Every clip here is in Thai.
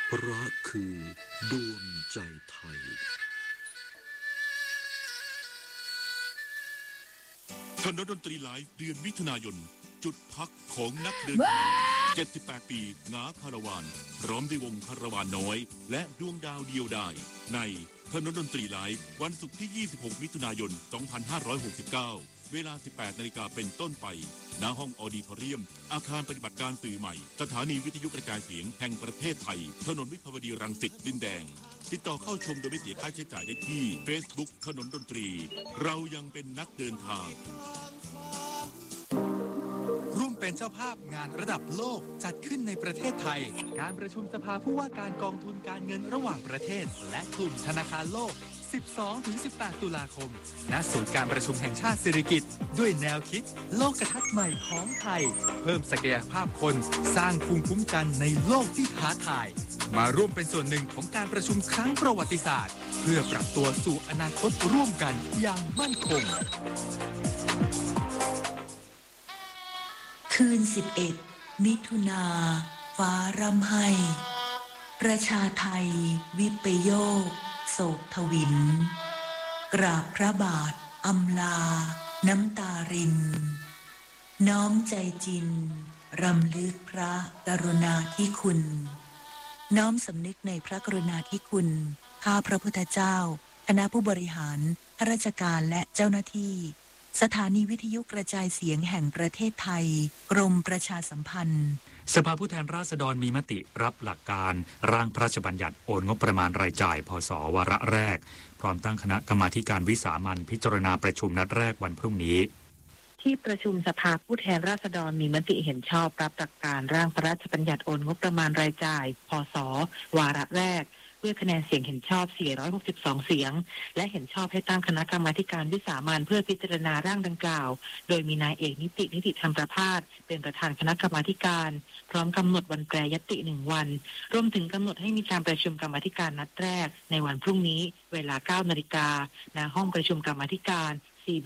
พระคือดวงใจไทยคณะดนตรีไลฟ์เดือนมิถุนายนจุดพักของนักเดินทาง78 ปีงาคาราวานพร้อมด้วยวงคาราวานน้อยและดวงดาวเดียวดายในคณะดนตรีไลฟ์วันศุกร์ที่ 26 มิถุนายน 2569 เวลา 18 นาฬิกาเป็นต้นไปณห้องออดิทอเรียมอาคารปฏิบัติการสื่อใหม่สถานีวิทยุกระจายเสียงแห่งประเทศไทยถนนวิภาวดีรังสิตดินแดงติดต่อเข้าชมโดยไม่เสียค่าใช้จ่ายได้ที่ Facebook ถนนดนตรีเรายังเป็นนักเดินทางร่วมเป็นเจ้าภาพงานระดับโลกจัดขึ้นในประเทศไทยการประชุมสภาผู้ว่าการกองทุนการเงินระหว่างประเทศและกลุ่มธนาคารโลก 12-18 ตุลาคม ณ ศูนย์การประชุมแห่งชาติสิริกิติ์ด้วยแนวคิดโลกทัศน์ใหม่ของไทยเพิ่มศักยภาพคนสร้างภูมิคุ้มกันในโลกที่ท้าทายมาร่วมเป็นส่วนหนึ่งของการประชุมครั้งประวัติศาสตร์เพื่อปรับตัวสู่อนาคตร่วมกันอย่างมั่นคงคืน11 มิถุนาฟ้าร่ำไห้ประชาไทยวิปโยคโศกทวินกราบพระบาทอำลาน้ำตารินน้อมใจจินรำลึกพระกรุณาธิคุณน้อมสำนึกในพระกรุณาธิคุณข้าพระพุทธเจ้าคณะผู้บริหารข้าราชการและเจ้าหน้าที่สถานีวิทยุกระจายเสียงแห่งประเทศไทยกรมประชาสัมพันธ์สภาผู้แทนราษฎรมีมติรับหลักการร่างพระราชบัญญัติโอนงบประมาณรายจ่ายพ.ศ.วาระแรกพร้อมตั้งคณะกรรมาธิการวิสามัญพิจารณาประชุมนัดแรกวันพรุ่งนี้ที่ประชุมสภาผู้แทนราษฎรมีมติเห็นชอบรับหลักการร่างพระราชบัญญัติโอนงบประมาณรายจ่ายพ.ศ.วาระแรกด้วยคะแนนเสียงเห็นชอบ462เสียงและเห็นชอบให้ตั้งคณะกรรมาการวิสามัญเพื่อพิจารณาร่างดังกล่าวโดยมีนายเอกนิติธรรมประภาสเป็นประธานคณะกรรมาการพร้อมกำหนดวันแปรยติ1วันรวมถึงกำหนดให้มีการประชุมกรรมาการนัดแรกในวันพรุ่งนี้เวลา 9 นาฬิกาณห้องประชุมกรรมาการ CB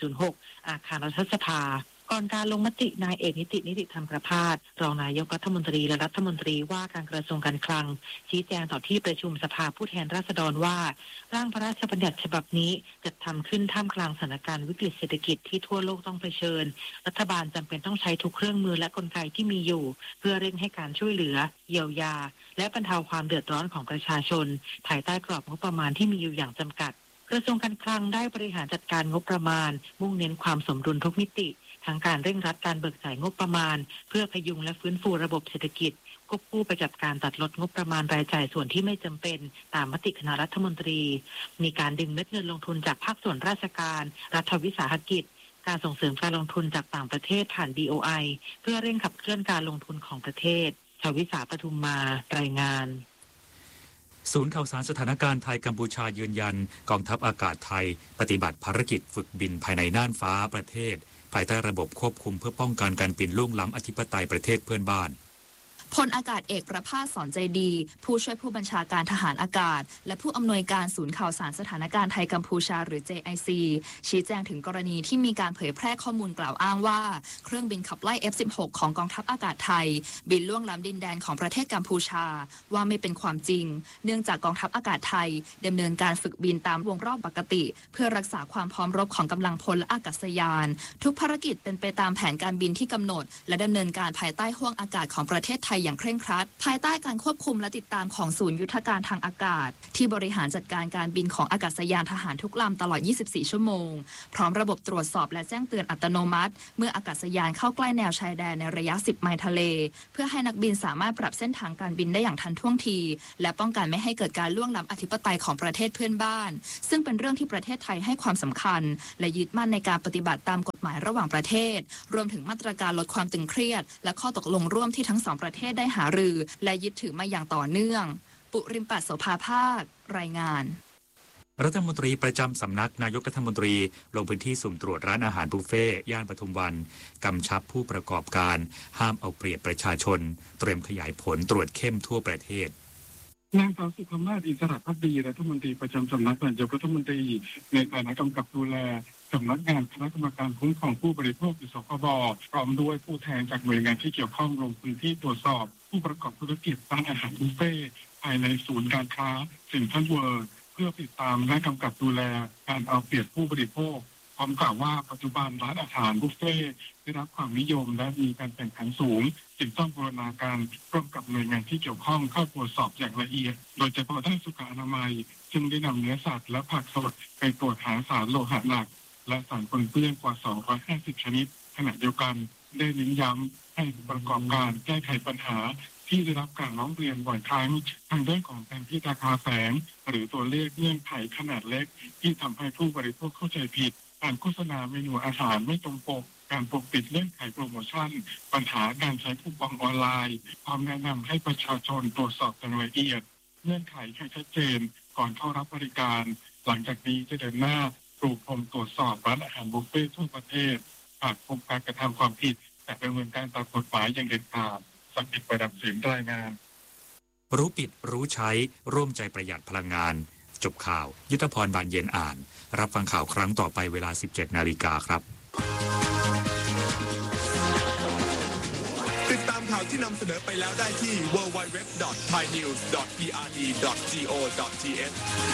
406อาคารรัฐสภาก่อนการลงมตินายเอกนิติธรรมประภาสรองนายกรัฐมนตรีและรัฐมนตรีว่าการกระทรวงการคลังชี้แจงต่อที่ประชุมสภาผู้แทนราษฎรว่าร่างพระราชบัญญัติฉบับนี้จัดทำขึ้นท่ามกลางสถานการณ์วิกฤตเศรษฐกิจที่ทั่วโลกต้องเผชิญรัฐบาลจำเป็นต้องใช้ทุกเครื่องมือและกลไกที่มีอยู่เพื่อเร่งให้การช่วยเหลือเยียวยาและบรรเทาความเดือดร้อนของประชาชนภายใต้กรอบงบประมาณที่มีอยู่อย่างจำกัดกระทรวงการคลังได้บริหารจัดการงบประมาณมุ่งเน้นความสมดุลทุกมิติทั้งการเร่งรัดการเบิกจ่ายงบประมาณเพื่อพยุงและฟื้นฟูระบบเศรษฐกิจควบคู่ไปกับการตัดลดงบประมาณรายจ่ายส่วนที่ไม่จำเป็นตามมติคณะรัฐมนตรีมีการดึงเม็ดเงินลงทุนจากภาคส่วนราชการรัฐวิสาหกิจการส่งเสริมการลงทุนจากต่างประเทศผ่าน BOI เพื่อเร่งขับเคลื่อนการลงทุนของประเทศชวิสาปทุมมารายงานศูนย์ข่าวสารสถานการณ์ไทยกัมพูชายืนยันกองทัพอากาศไทยปฏิบัติภารกิจฝึกบินภายในน่านฟ้าประเทศภายใต้ระบบควบคุมเพื่อป้องกันการบินล่วงล้ำอธิปไตยประเทศเพื่อนบ้านพลอากาศเอกประภาสสอนใจดีผู้ช่วยผู้บัญชาการทหารอากาศและผู้อำนวยการศูนย์ข่าวสารสถานการณ์ไทยกัมพูชาหรือ JIC ชี้แจงถึงกรณีที่มีการเผยแพร่ข้อมูลกล่าวอ้างว่าเครื่องบินขับไล่ F-16 ของกองทัพอากาศไทยบินล่วงล้ำดินแดนของประเทศกัมพูชาว่าไม่เป็นความจริงเนื่องจากกองทัพอากาศไทยดำเนินการฝึกบินตามวงรอบปกติเพื่อรักษาความพร้อมรบของกำลังพลและอากาศยานทุกภารกิจเป็นไปตามแผนการบินที่กำหนดและดำเนินการภายใต้ห้วงอากาศของประเทศไทยอย่างเคร่งครัดภายใต้การควบคุมและติดตามของศูนย์ยุทธการทางอากาศที่บริหารจัดการการบินของอากาศยานทหารทุกลำตลอด 24 ชั่วโมงพร้อมระบบตรวจสอบและแจ้งเตือนอัตโนมัติเมื่ออากาศยานเข้าใกล้แนวชายแดนในระยะ 10 ไมล์ทะเลเพื่อให้นักบินสามารถปรับเส้นทางการบินได้อย่างทันท่วงทีและป้องกันไม่ให้เกิดการล่วงล้ำอธิปไตยของประเทศเพื่อนบ้านซึ่งเป็นเรื่องที่ประเทศไทยให้ความสำคัญและยึดมั่นในการปฏิบัติตามกฎหมายระหว่างประเทศรวมถึงมาตรการลดความตึงเครียดและข้อตกลงร่วมที่ทั้งสองประเทศได้หารือและยึดถือมาอย่างต่อเนื่องปุริมปัสโสภาภาครายงานรัฐมนตรีประจำสำนักนายกรัฐมนตรีลงพื้นที่สุ่มตรวจร้านอาหารบุฟเฟ่ย่านปทุมวันกำชับผู้ประกอบการห้ามเอาเปรียบประชาชนเตรียมขยายผลตรวจเข้มทั่วประเทศนางสาวสุภมาศ อิสระภักดีรัฐมนตรีประจำสำนักนายกรัฐมนตรีในฐานะกำกับดูแลสำนักงานคณะกรรมการคุ้มครองผู้บริโภคหรือสคบพร้อมด้วยผู้แทนจากหน่วยงานที่เกี่ยวข้องลงพื้นที่ตรวจสอบผู้ประกอบธุรกิจร้านอาหารบุฟเฟ่ภายในศูนย์การค้าเซ็นทรัลเวิลด์เพื่อติดตามและกำกับดูแลการเอาเปรียบผู้บริโภคพร้อมกล่าวว่าปัจจุบันร้านอาหารบุฟเฟ่ต์ได้รับความนิยมและมีการแข่งขันสูงจึงต้องบูรณาการร่วมกับหน่วยงานที่เกี่ยวข้องเข้าตรวจสอบอย่างละเอียดโดยเฉพาะด้านสุขอนามัยซึ่งได้นำเนื้อสัตว์และผักสดไปตรวจหาสารโลหะหนักและสารปนเปื้อนกว่า 250 ชนิดขณะเดียวกันได้เน้นย้ำให้ผู้ประกอบการแก้ไขปัญหาที่ได้รับการร้องเรียนบ่อยครั้งทางด้านของการที่ราคาแฝงหรือตัวเลขเงื่อนไขขนาดเล็กที่ทำให้ผู้บริโภคเข้าใจผิดการโฆษณาเมนูอาหารไม่ตรงปกการปกปิดเงื่อนไขโปรโมชั่นปัญหาการใช้คูปองออนไลน์พร้อมแนะนำให้ประชาชนตรวจสอบอย่างละเอียดเงื่อนไขให้ชัดเจนก่อนเข้ารับบริการหลังจากนี้จะเดินหน้าปรูพรมตรวจสอบร้านอาหารบุฟเฟ่ทั่วประเทศหากพบการกระทำความผิดแต่ดำเนินการตามกฎหมายอย่างเด็ดขาดสักติดประดับเสียงรายงานรู้ปิดรู้ใช้ร่วมใจประหยัดพลังงานจบข่าวยุทธพรบานเย็นอ่านรับฟังข่าวครั้งต่อไปเวลา 17 นาฬิกาครับติดตามข่าวที่นำเสนอไปแล้วได้ที่ www.thainews.prd.go.th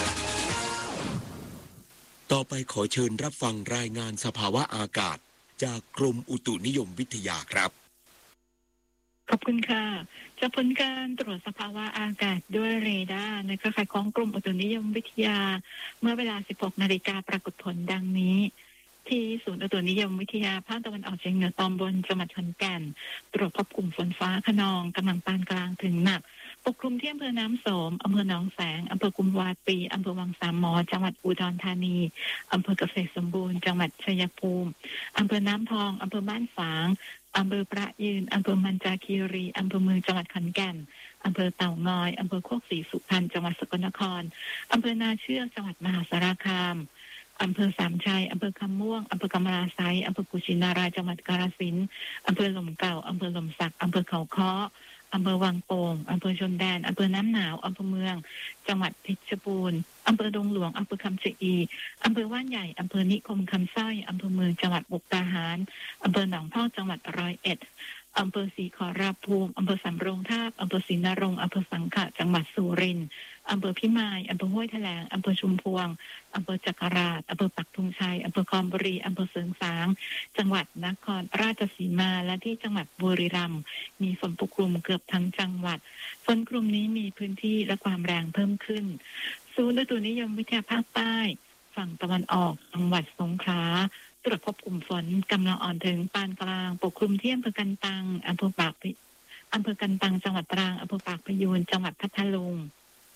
ต่อไปขอเชิญรับฟังรายงานสภาวะอากาศจากกรมอุตุนิยมวิทยาครับขอบคุณค่ะจากผลการตรวจสภาวะอากาศด้วยเรดาร์ในเครือข่ายของกรมอุตุนิยมวิทยาเมื่อเวลา 16 นาฬิกาปรากฏผลดังนี้ที่ศูนย์อุตุนิยมวิทยาภาคตะวันออกเฉียงเหนือตอนบนจังหวัดขอนแก่นตรวจพบกลุ่มฝนฟ้าคะนองกำลังปานกลางถึงหนักปกคลุมที่อำเภอน้ำโสมอำเภอหนองแสงอำเภอกุมภาวะปีอำเภอวังสามหมอจังหวัดอุดรธานีอำเภอเกษตรสมบูรณ์จังหวัดชัยภูมิอำเภอน้ำพองอำเภอบ้านฝางอำเภอพระยืนอำเภอมันจาคีรีอำเภอเมืองจังหวัดขอนแก่นอำเภอเต่างอยอำเภอโคกศรีสุพรรณจังหวัดสกลนครอำเภอนาเชือกจังหวัดมหาสารคามอำเภอสามชัยอำเภอคำม่วงอำเภอกำมะลาไซอำเภอกุชินารายจังหวัดกาฬสินธุ์อำเภอหล่มเก่าอำเภอหล่มสักอำเภอเขาค้ออำเภอวังโป่งอำเภอชนแดนอำเภอน้ำหนาวอำเภอเมืองจังหวัดเพชรบูรณ์อำเภอดงหลวงอำเภอคำชะอีอำเภอว่านใหญ่อำเภอนิคมคำสร้อยอำเภอเมืองจังหวัดมุกดาหารอำเภอหนองพอกจังหวัด101อำเภอศรีขอรภูมิอำเภอสำโรงทาบอำเภอศรีนรงค์อำเภอสังขะจังหวัดสุรินทร์อำเภอพิมายอำเภอห้วยแถลงอำเภอชุมพวงอำเภอจักราชอำเภอปักธงชัยอำเภอคอมบุรีอำเภอเสริงสางจังหวัดนครราชสีมาและที่จังหวัดบุรีรัมย์มีฝนปกคลุมเกือบทั้งจังหวัดฝนกลุ่มนี้มีพื้นที่และความแรงเพิ่มขึ้นศูนย์อุตุนิยมวิทยาภาคใต้ฝั่งตะวันออกจังหวัดสงขลาตรวจพบกลุ่มฝนกำลังอ่อนถึงปานกลางปกคลุมที่อำเภอกันตังอำเภอกันตังจังหวัดตรังอำเภอปากพยูนจังหวัดพัทลุง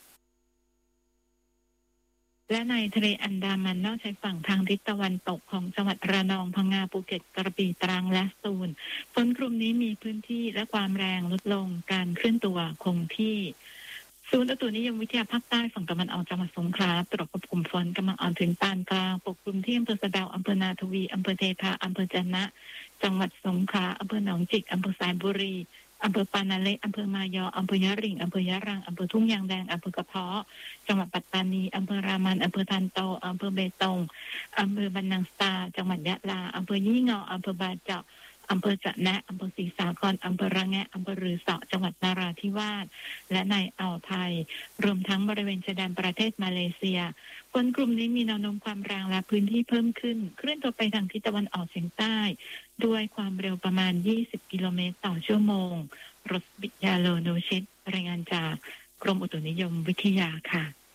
และในทะเลอันดามันนอกชายฝั่งทางทิศตะวันตกของจังหวัดระนองพังงาภูเก็ตกระบี่ตรังและสตูลฝนกลุ่มนี้มีพื้นที่และความแรงลดลงการเคลื่อนตัวคงที่ศูนย์อุตุนิยมวิทยาภาคใต้ฝั่งตะวันออกจังหวัดสงขลาตรวจพบกลุ่มฝนกำลังอ่อนถึงปานกลางปกคลุมที่อำเภอสะเดาอำเภอนาทวีอำเภอเทพาอำเภอจันนะจังหวัดสงขลาอำเภอหนองจิกอำเภอสายบุรีอำเภอปานาเละอำเภอมายออำเภอยะริ่งอำเภอยะรังอำเภอทุ่งยางแดงอำเภอกระเพาะจังหวัดปัตตานีอำเภอรามันอำเภอทันโตอำเภอเบตงอำเภอบันนังสตาจังหวัดยะลาอำเภอยี่เงาอำเภอบาเจาะอำเภอจะแนะอำเภอศรีสาครอำเภอระแงะอำเภอรือเสาะจังหวัดนาราธิวาสและในอ่าวไทยรวมทั้งบริเวณชายแดนประเทศมาเลเซียฝนกลุ่มนี้มีแนวโน้มความแรงและพื้นที่เพิ่มขึ้นเคลื่อนตัวไปทางทิศตะวันออกเฉียงใต้ด้วยความเร็วประมาณ20กิโลเมตรต่อชั่วโมงรสบิยาโลโนชิตรายงานจากกรมอุตุนิยมวิทยาค่ะ